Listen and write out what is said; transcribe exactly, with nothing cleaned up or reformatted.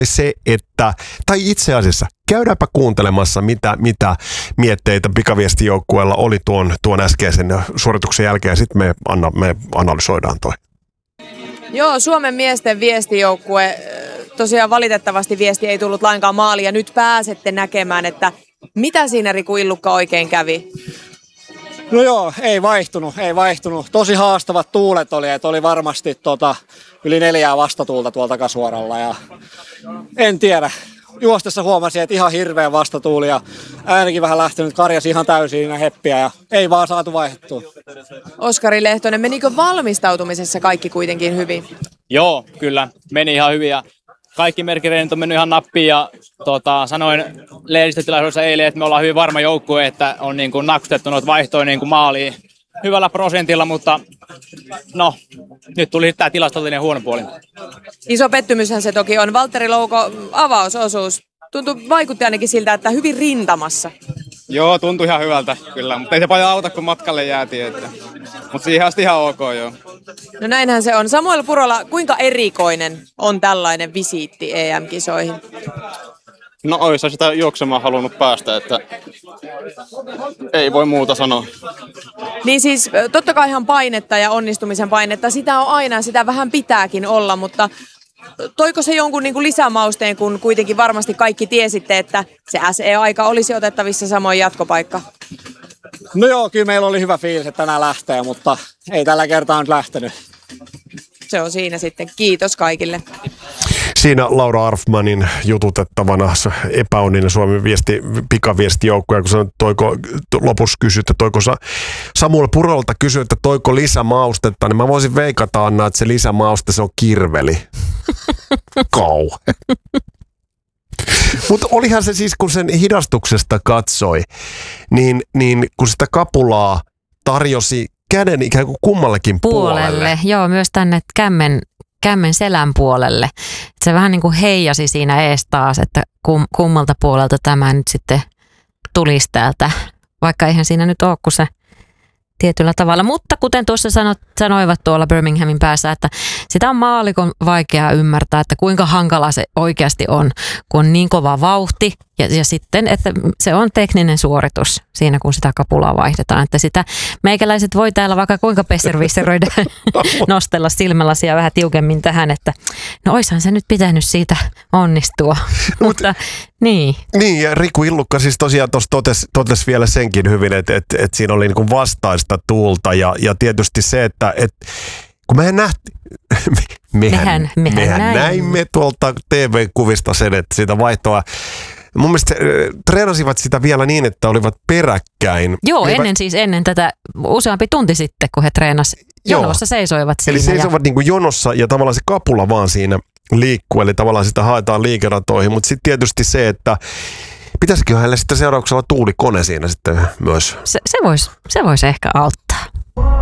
se, että, tai itse asiassa, käydäänpä kuuntelemassa, mitä, mitä mietteitä pikaviestijoukkueella oli tuon, tuon äskeisen suorituksen jälkeen, ja sitten me, anna, me analysoidaan toi. Joo, Suomen miesten viestijoukkue, tosiaan valitettavasti viesti ei tullut lainkaan maaliin, ja nyt pääsette näkemään, että mitä siinä Riku Illukka oikein kävi? No joo, ei vaihtunut, ei vaihtunut. Tosi haastavat tuulet oli, että oli varmasti tota, yli neljää vastatuulta tuolta takasuoralla ja en tiedä. Juostessa huomasin, että ihan hirveä vastatuuli ja äänikin vähän lähtenyt, karjasi ihan täysin heppiä ja ei vaan saatu vaihdettua. Oskari Lehtonen, menikö valmistautumisessa kaikki kuitenkin hyvin? Joo, kyllä. Meni ihan hyvin ja kaikki merkireenit on mennyt ihan nappiin ja tota, sanoin lehdistötilaisuudessa eilen, että me ollaan hyvin varma joukkue, että on niin kuin nakustettu noita vaihtoja niin kuin maaliin hyvällä prosentilla, mutta no, nyt tuli tämä tilastollinen huono puoli. Iso pettymyshän se toki on. Valtteri Louko, avausosuus. Tuntui, vaikutti ainakin siltä, että hyvin rintamassa. Joo, tuntui ihan hyvältä kyllä, mutta ei se paljon auta, kun matkalle jäätiin. Että. Mutta siihen asti ihan ok, joo. No näinhän se on. Samuel Purola, kuinka erikoinen on tällainen visiitti E M-kisoihin? No oisa sitä juoksemaan halunnut päästä, että ei voi muuta sanoa. Niin siis totta kai ihan painetta ja onnistumisen painetta, sitä on aina, sitä vähän pitääkin olla, mutta toiko se jonkun niin kuin lisämausteen, kun kuitenkin varmasti kaikki tiesitte, että se S E-aika olisi otettavissa samoin jatkopaikka? No joo, kyllä meillä oli hyvä fiilis, että tänään lähtee, mutta ei tällä kertaa nyt lähtenyt. Se on siinä sitten. Kiitos kaikille. Siinä Laura Arfmanin jututettavana epäonninen Suomen viesti, pikaviestijoukkue, kun sanoit, toiko, lopussa kysyt, että toiko Samuel Purolta kysyi, että toiko lisämaustetta, niin mä voisin veikata, Anna, että se lisämauste, se on kirveli. Kauhe. Mutta olihan se siis, kun sen hidastuksesta katsoi, niin, niin kun sitä kapulaa tarjosi käden ikään kuin kummallekin puolelle. puolelle. Joo, myös tänne kämmen, kämmen selän puolelle. Se vähän niin kuin heijasi siinä ees taas, että kum, kummalta puolelta tämä nyt sitten tulisi täältä. Vaikka eihän siinä nyt ole kuin se tietyllä tavalla. Mutta kuten tuossa sanot, sanoivat tuolla Birminghamin päässä, että sitä on maalikon vaikea ymmärtää, että kuinka hankala se oikeasti on, kun on niin kova vauhti. Ja, ja sitten, että se on tekninen suoritus siinä, kun sitä kapulaa vaihdetaan. Että sitä meikäläiset voi täällä vaikka kuinka pesservisseroida nostella silmälasia vähän tiukemmin tähän, että no oishan se nyt pitänyt siitä onnistua. Mutta niin. Niin, ja Riku Illukka siis tosiaan tuossa totesi, totesi vielä senkin hyvin, että, että, että siinä oli niin kuin vastaista tuulta ja, ja tietysti se, että, että kun mehän nähtiin, mehän, mehän, mehän, mehän näimme tuolta T V-kuvista sen, että sitä vaihtoa. Mun mielestä treenasivat sitä vielä niin, että olivat peräkkäin. Joo, Eli ennen siis ennen tätä useampi tunti sitten, kun he treenasivat jonossa, seisoivat siinä. Eli seisoivat ja niin kuin jonossa ja tavallaan se kapula vaan siinä liikkuu, eli tavallaan sitä haetaan liikeratoihin, mutta sitten tietysti se, että pitäisikö hänelle sitten seurauksella tuulikone siinä sitten myös? Se, se voisi se vois ehkä auttaa.